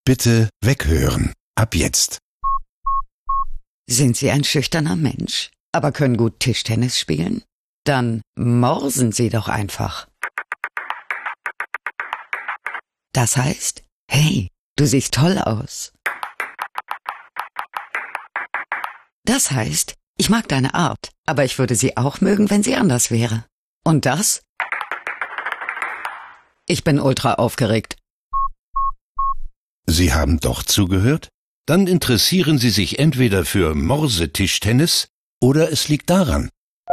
Bitte weghören. Ab jetzt. Sind Sie ein schüchterner Mensch, aber können gut Tischtennis spielen? Dann morsen Sie doch einfach. Das heißt, hey, du siehst toll aus. Das heißt, ich mag deine Art, aber ich würde sie auch mögen, wenn sie anders wäre. Und das? Ich bin ultra aufgeregt. Sie haben doch zugehört? Dann interessieren Sie sich entweder für Morsetischtennis oder es liegt daran.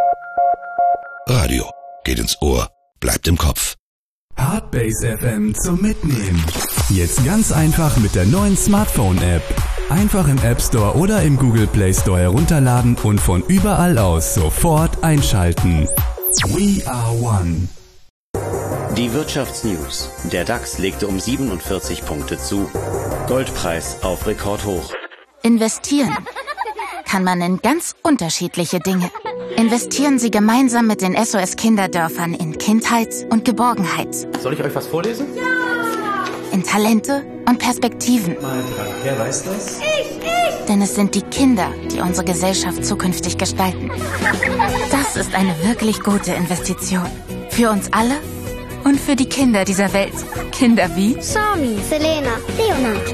Radio geht ins Ohr, bleibt im Kopf. Hardbase FM zum Mitnehmen. Jetzt ganz einfach mit der neuen Smartphone-App. Einfach im App Store oder im Google Play Store herunterladen und von überall aus sofort einschalten. We are one. Die Wirtschaftsnews. Der DAX legte um 47 Punkte zu. Goldpreis auf Rekordhoch. Investieren kann man in ganz unterschiedliche Dinge. Investieren Sie gemeinsam mit den SOS-Kinderdörfern in Kindheit und Geborgenheit. Soll ich euch was vorlesen? Ja! In Talente und Perspektiven. Wer weiß das? Ich! Denn es sind die Kinder, die unsere Gesellschaft zukünftig gestalten. Das ist eine wirklich gute Investition. Für uns alle und für die Kinder dieser Welt. Kinder wie Sami, Selena, Leonard.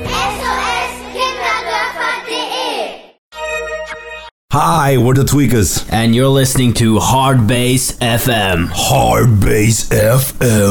SOS-Kinderdörfer.de. Hi, we're the Tweakers. And you're listening to Hardbase FM. Hardbase FM.